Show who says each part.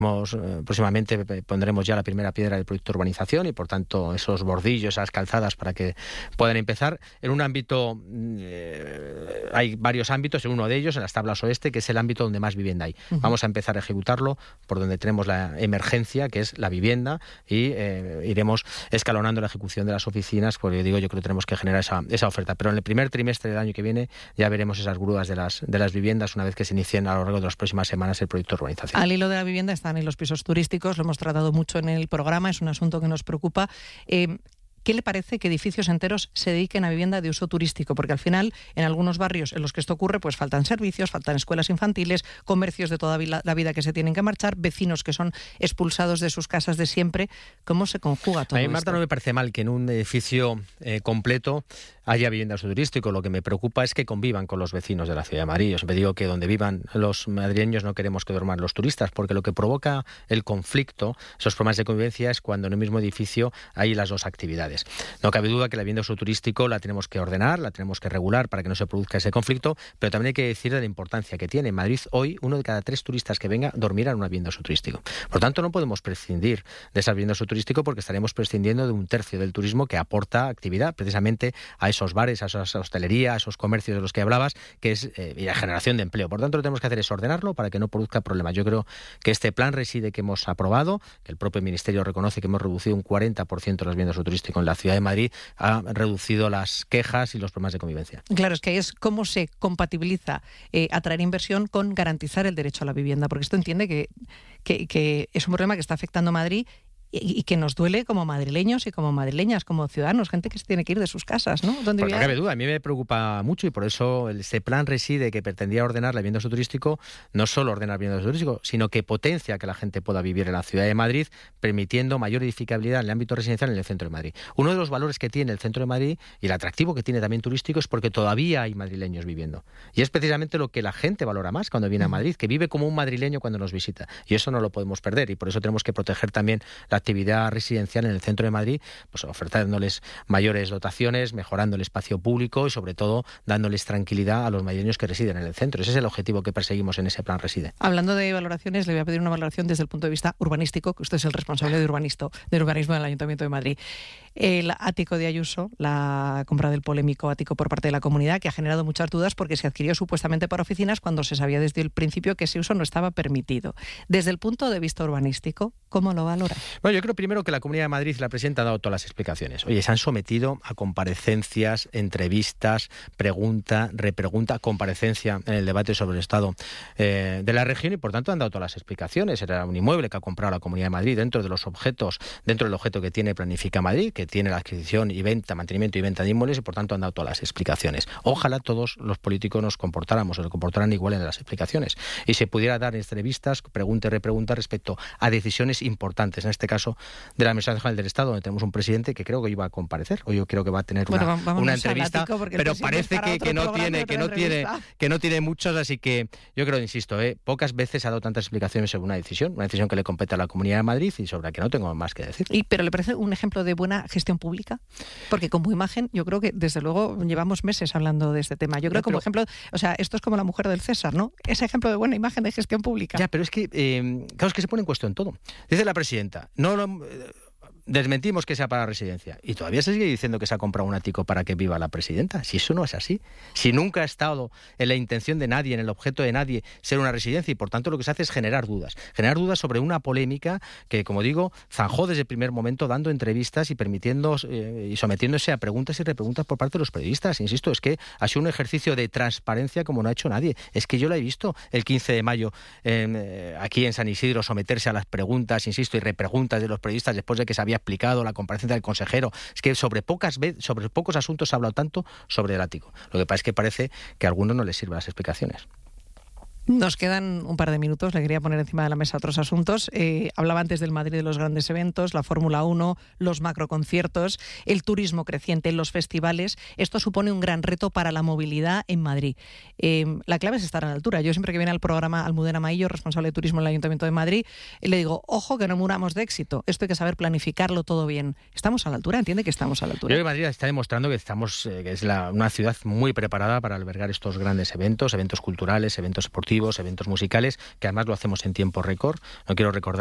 Speaker 1: Próximamente pondremos ya la primera piedra del proyecto de urbanización y, por tanto, esos bordillos, esas calzadas para que puedan empezar. En un ámbito, hay varios ámbitos, en uno de ellos, en las tablas oeste, que es el ámbito donde más vivienda hay. Vamos a empezar a ejecutarlo por donde tenemos la emergencia, que es la vivienda, y iremos escalonando la ejecución de las oficinas, porque yo creo que tenemos que generar esa oferta. Pero en el primer trimestre del año que viene ya veremos esas grúas de las viviendas una vez que se inicien a lo largo de las próximas semanas el proyecto de urbanización.
Speaker 2: Al hilo de la vivienda están en los pisos turísticos, lo hemos tratado mucho en el programa, es un asunto que nos preocupa. ¿Qué le parece que edificios enteros se dediquen a vivienda de uso turístico? Porque al final, en algunos barrios en los que esto ocurre, pues faltan servicios, faltan escuelas infantiles, comercios de toda la vida que se tienen que marchar, vecinos que son expulsados de sus casas de siempre. ¿Cómo se conjuga todo esto?
Speaker 1: A mí, Marta, no me parece mal que en un edificio completo haya vivienda de uso turístico. Lo que me preocupa es que convivan con los vecinos de la ciudad de Madrid. Yo siempre digo que donde vivan los madrileños no queremos que duerman los turistas, porque lo que provoca el conflicto, esos problemas de convivencia, es cuando en el mismo edificio hay las dos actividades. No cabe duda que la vivienda de uso turístico la tenemos que ordenar, la tenemos que regular para que no se produzca ese conflicto, pero también hay que decir de la importancia que tiene. En Madrid hoy, 1 de cada 3 turistas que venga dormirá en una vivienda de uso turístico. Por tanto, no podemos prescindir de esa vivienda de uso turístico porque estaremos prescindiendo de 1/3 del turismo que aporta actividad precisamente a esos bares, a esa hostelería, a esos comercios de los que hablabas, que es y la generación de empleo. Por tanto, lo que tenemos que hacer es ordenarlo para que no produzca problemas. Yo creo que este plan reside que hemos aprobado, que el propio Ministerio reconoce que hemos reducido un 40% las viviendas de uso turístico en la ciudad de Madrid, ha reducido las quejas y los problemas de convivencia.
Speaker 2: Claro, es que es cómo se compatibiliza atraer inversión con garantizar el derecho a la vivienda, porque esto entiende que es un problema que está afectando a Madrid y que nos duele como madrileños y como madrileñas, como ciudadanos, gente que se tiene que ir de sus casas, ¿no?
Speaker 1: No cabe duda, a mí me preocupa mucho y por eso este plan reside que pretendía ordenar la vivienda de uso turístico, no solo ordenar la vivienda de uso turístico, sino que potencia que la gente pueda vivir en la ciudad de Madrid, permitiendo mayor edificabilidad en el ámbito residencial en el centro de Madrid. Uno de los valores que tiene el centro de Madrid y el atractivo que tiene también turístico es porque todavía hay madrileños viviendo. Y es precisamente lo que la gente valora más cuando viene a Madrid, que vive como un madrileño cuando nos visita. Y eso no lo podemos perder y por eso tenemos que proteger también la actividad residencial en el centro de Madrid, pues ofertándoles mayores dotaciones, mejorando el espacio público y sobre todo dándoles tranquilidad a los madrileños que residen en el centro. Ese es el objetivo que perseguimos en ese plan Reside.
Speaker 2: Hablando de valoraciones, le voy a pedir una valoración desde el punto de vista urbanístico, que usted es el responsable de urbanismo del Ayuntamiento de Madrid. El ático de Ayuso, la compra del polémico ático por parte de la comunidad, que ha generado muchas dudas porque se adquirió supuestamente para oficinas cuando se sabía desde el principio que ese uso no estaba permitido. Desde el punto de vista urbanístico, ¿cómo lo valora?
Speaker 1: Bueno, yo creo primero que la Comunidad de Madrid y la Presidenta han dado todas las explicaciones. Oye, se han sometido a comparecencias, entrevistas, pregunta, repregunta, comparecencia en el debate sobre el estado de la región y por tanto han dado todas las explicaciones. Era un inmueble que ha comprado la Comunidad de Madrid dentro de los objetos, dentro del objeto que tiene Planifica Madrid, que tiene la adquisición y venta, mantenimiento y venta de inmuebles y por tanto han dado todas las explicaciones. Ojalá todos los políticos nos comportáramos o se comportaran igual en las explicaciones y se pudiera dar entrevistas, pregunta y repregunta respecto a decisiones importantes, en este caso de la Administración General del Estado, donde tenemos un presidente que creo que iba a comparecer, o yo creo que va a tener una entrevista, pero parece que no tiene muchos, así que yo creo, insisto, pocas veces ha dado tantas explicaciones sobre una decisión que le compete a la Comunidad de Madrid y sobre la que no tengo más que decir.
Speaker 2: ¿Pero le parece un ejemplo de buena gestión pública? Porque como imagen, yo creo que desde luego llevamos meses hablando de este tema. Yo creo que como ejemplo, o sea, esto es como la mujer del César, ¿no? Ese ejemplo de buena imagen de gestión pública.
Speaker 1: Ya, pero es que, claro, es que se pone en cuestión todo. Dice la presidenta, desmentimos que sea para la residencia y todavía se sigue diciendo que se ha comprado un ático para que viva la presidenta. Si eso no es así, si nunca ha estado en la intención de nadie, en el objeto de nadie ser una residencia y por tanto lo que se hace es generar dudas sobre una polémica que, como digo, zanjó desde el primer momento dando entrevistas y permitiendo y sometiéndose a preguntas y repreguntas por parte de los periodistas. Insisto, es que ha sido un ejercicio de transparencia como no ha hecho nadie. Es que yo la he visto el 15 de mayo aquí en San Isidro someterse a las preguntas, insisto, y repreguntas de los periodistas después de que se había explicado la comparecencia del consejero. Es que sobre pocos asuntos se ha hablado tanto sobre el ático. Lo que pasa es que parece que a algunos no les sirven las explicaciones.
Speaker 2: Nos quedan un par de minutos, le quería poner encima de la mesa otros asuntos. Hablaba antes del Madrid de los grandes eventos, la Fórmula 1, los macroconciertos, el turismo creciente, los festivales. Esto supone un gran reto para la movilidad en Madrid. La clave es estar a la altura. Yo siempre que viene al programa Almudena Maillo, responsable de turismo en el Ayuntamiento de Madrid, le digo, ojo que no muramos de éxito. Esto hay que saber planificarlo todo bien. ¿Estamos a la altura? ¿Entiende que estamos a la altura?
Speaker 1: Yo creo que Madrid está demostrando que es una ciudad muy preparada para albergar estos grandes eventos culturales, eventos deportivos, deportivos, eventos musicales, que además lo hacemos en tiempo récord. No quiero recordar